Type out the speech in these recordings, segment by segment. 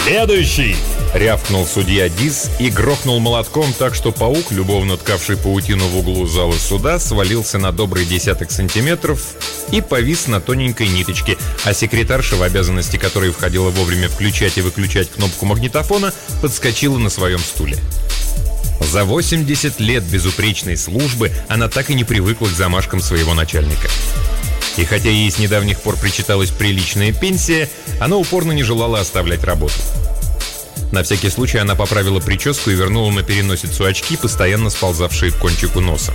«Следующий!» — рявкнул судья Дис и грохнул молотком так, что паук, любовно ткавший паутину в углу зала суда, свалился на добрый десяток сантиметров и повис на тоненькой ниточке, а секретарша, в обязанности которой входила вовремя включать и выключать кнопку магнитофона, подскочила на своем стуле. За 80 лет безупречной службы она так и не привыкла к замашкам своего начальника. И хотя ей с недавних пор причиталась приличная пенсия, она упорно не желала оставлять работу. На всякий случай она поправила прическу и вернула на переносицу очки, постоянно сползавшие к кончику носа.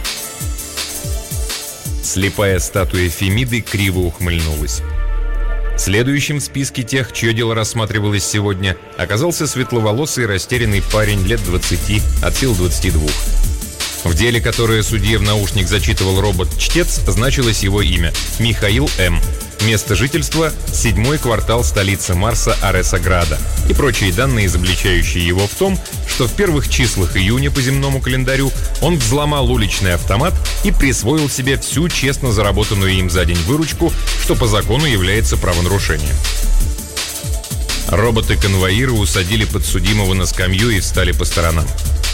Слепая статуя Фемиды криво ухмыльнулась. Следующим в списке тех, чье дело рассматривалось сегодня, оказался светловолосый растерянный парень лет 20, от сил 22. В деле, которое судье в наушник зачитывал робот-чтец, значилось его имя – Михаил М. Место жительства – 7-й квартал столицы Марса Аресаграда и прочие данные, изобличающие его в том, что в первых числах июня по земному календарю он взломал уличный автомат и присвоил себе всю честно заработанную им за день выручку, что по закону является правонарушением. Роботы-конвоиры усадили подсудимого на скамью и встали по сторонам.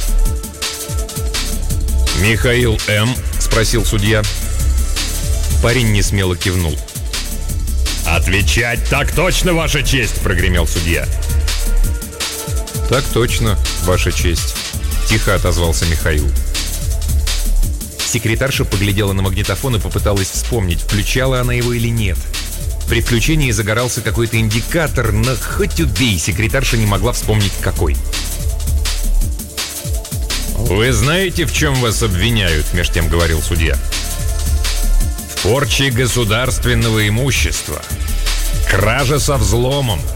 «Михаил М.?» — спросил судья. Парень несмело кивнул. «Отвечать так точно, Ваша честь!» — прогремел судья. «Так точно, Ваша честь», — тихо отозвался Михаил. Секретарша поглядела на магнитофон и попыталась вспомнить, включала она его или нет. При включении загорался какой-то индикатор, но хоть убей, секретарша не могла вспомнить, какой. «Вы знаете, в чем вас обвиняют?» — меж тем говорил судья. «В порче государственного имущества, краже со взломом,